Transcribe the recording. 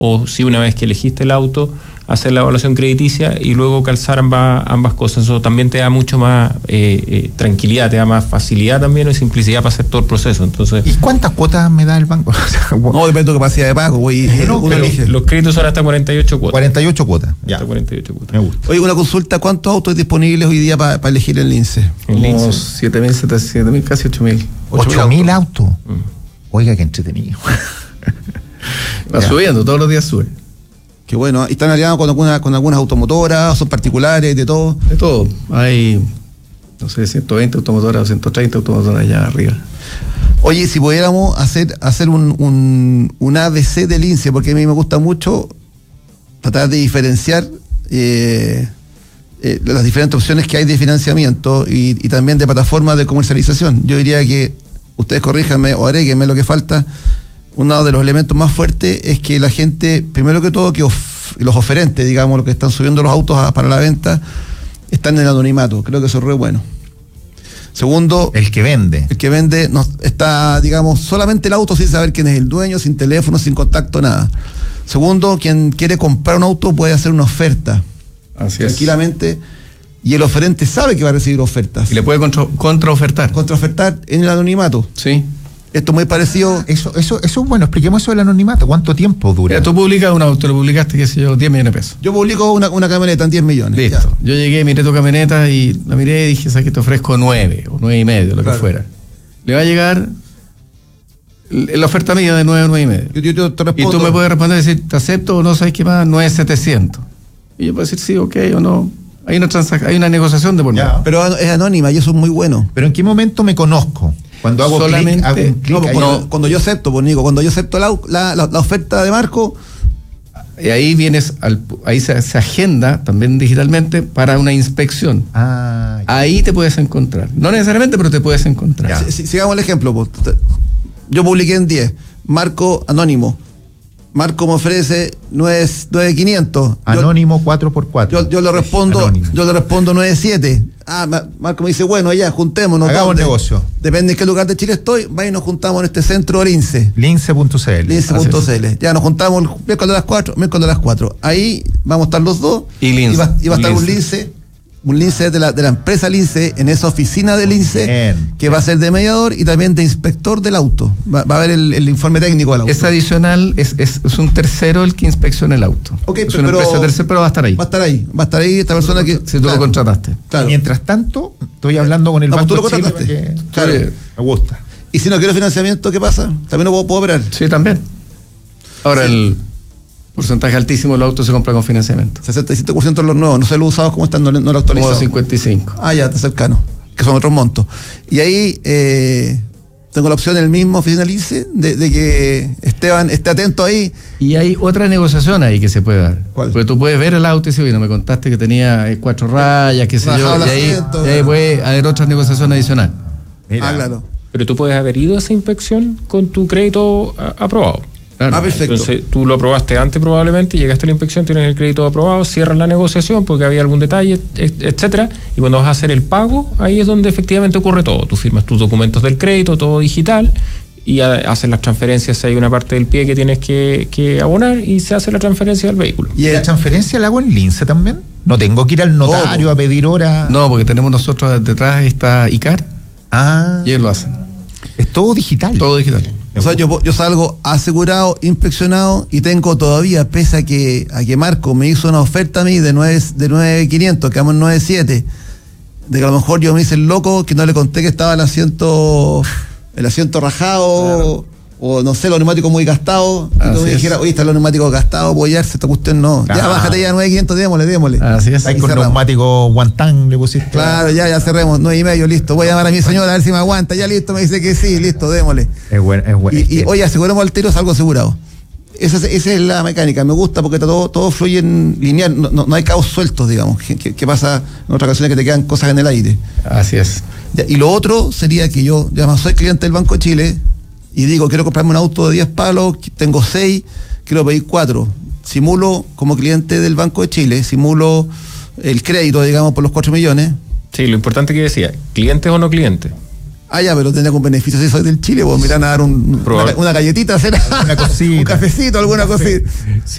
o si una vez que elegiste el auto, hacer la evaluación crediticia y luego calzar ambas cosas. Eso también te da mucho más tranquilidad, te da más facilidad también y simplicidad para hacer todo el proceso. Entonces, ¿y cuántas cuotas me da el banco? No, depende de tu capacidad de pago. Los créditos son hasta 48 cuotas. 48 cuotas. Ya. Hasta 48 cuotas. Me gusta. Oye, una consulta, ¿cuántos autos hay disponibles hoy día para elegir el Lince? Unos 7.000, casi 8.000. 8.000 autos. Oiga, qué entretenido. Va subiendo, todos los días sube. Qué bueno. ¿Y están aliados con algunas automotoras, son particulares, de todo? De todo. Hay, no sé, 120 automotoras, 130 automotoras allá arriba. Oye, si pudiéramos hacer un ABC del Lince, porque a mí me gusta mucho tratar de diferenciar las diferentes opciones que hay de financiamiento y también de plataformas de comercialización. Yo diría que, ustedes corríjanme o agréguenme lo que falta. Uno de los elementos más fuertes es que la gente, primero que todo, que los oferentes, digamos, los que están subiendo los autos para la venta, están en el anonimato. Creo que eso es re bueno. Segundo, el que vende no, está, digamos, solamente el auto sin saber quién es el dueño, sin teléfono, sin contacto, nada. Segundo, quien quiere comprar un auto puede hacer una oferta. Así tranquilamente. Y el oferente sabe que va a recibir ofertas. Y le puede contraofertar. Contraofertar en el anonimato. Sí. Esto es muy parecido. Eso, bueno, expliquemos eso del anonimato. ¿Cuánto tiempo dura? Mira, tú publicas un auto, lo publicaste, qué sé yo, 10 millones de pesos. Yo publico una camioneta en 10 millones. Listo. Ya. Yo llegué, miré tu camioneta y la miré y dije, ¿sabes qué? Te ofrezco 9 o 9.5, lo que fuera. Le va a llegar la oferta mía de 9 o 9.5. Yo te respondo. Y tú me puedes responder y decir, ¿te acepto o no? ¿Sabes qué más? 9.700. Y yo puedo decir sí, ok o no. Hay una negociación de por medio. Pero es anónima y eso es muy bueno. ¿Pero en qué momento me conozco? Cuando hago solamente cuando yo acepto, pues Nico, cuando yo acepto la oferta de Marco. Y ahí vienes ahí se agenda también digitalmente para una inspección. Ahí te puedes encontrar. No necesariamente, pero te puedes encontrar. Sigamos el ejemplo, pues. Yo publiqué en 10. Marco anónimo. Marco me ofrece 9.500. Anónimo 4x4. Yo le respondo 9.7. Marco me dice, bueno, ya, juntémonos. Hagamos negocio. Depende en qué lugar de Chile estoy, va y nos juntamos en este centro Lince. Lince.cl. Lince.cl. Ya nos juntamos miércoles a las 4. Ahí vamos a estar los dos. Y va a estar un Lince de la empresa Lince en esa oficina de Lince que va a ser de mediador y también de inspector del auto. Va a haber el informe técnico del auto. Es adicional, es un tercero el que inspecciona el auto. Okay, es una empresa tercera, pero va a estar ahí. Va a estar ahí esta persona que... Si tú lo contrataste. Claro. Mientras tanto, estoy hablando con el banco. Tú lo contrataste. Claro. Me gusta. Y si no quiero financiamiento, ¿qué pasa? ¿También lo puedo operar? Sí, también. Ahora el porcentaje altísimo de los autos se compra con financiamiento. 67% de los nuevos, no sé los usados cómo están, no lo actualizado. Como 55. Ya, está cercano, que son otros montos. Y ahí tengo la opción en el mismo oficina Lince de que Esteban esté atento ahí. Y hay otra negociación ahí que se puede dar. ¿Cuál? Porque tú puedes ver el auto y decir, no me contaste que tenía 4 rayas, qué sé yo, y ahí puede haber otra negociación adicional. Claro. Pero tú puedes haber ido a esa inspección con tu crédito aprobado. Claro. Perfecto. Entonces tú lo aprobaste antes probablemente, llegaste a la inspección, tienes el crédito aprobado, cierras la negociación porque había algún detalle, etcétera, y cuando vas a hacer el pago, ahí es donde efectivamente ocurre todo. Tú firmas tus documentos del crédito, todo digital, y haces las transferencias. Hay una parte del pie que tienes que abonar y se hace la transferencia del vehículo. ¿Y la transferencia la hago en Lince también? ¿No tengo que ir al notario a pedir hora? No, porque tenemos nosotros detrás está ICAR y ellos lo hacen. Es todo digital. Todo digital. O sea, yo salgo asegurado, inspeccionado y tengo todavía, pese a que Marco me hizo una oferta a mí de 9.500, quedamos en 9.7, de que a lo mejor yo me hice el loco que no le conté que estaba el asiento rajado, o no sé, los neumáticos muy gastados, y tú me dijeras, oye, están los neumáticos gastados, apoyarse, esta cuestión no. Ya, bájate ya 9.500, démosle. Así es. Ahí con neumático guantán le pusiste. Claro, ya cerremos, 9.5, listo. Voy a llamar a mi señora a ver si me aguanta, ya listo, me dice que sí, listo, démosle. Es bueno. Y oye, aseguremos al tiro, salgo asegurado. Esa es la mecánica, me gusta porque todo fluye en lineal, no hay cabos sueltos, digamos, que pasa en otras ocasiones que te quedan cosas en el aire. Así es. Ya, y lo otro sería que yo ya no soy cliente del Banco de Chile y digo, quiero comprarme un auto de 10 palos, tengo 6, quiero pedir 4. Simulo como cliente del Banco de Chile, simulo el crédito, digamos, por los 4 millones. Sí, lo importante que decía, ¿clientes o no clientes? Ah, ya, pero tendría un beneficio si soy del Chile, pues me irán a dar una galletita, Una cosita. un cafecito, alguna cosita.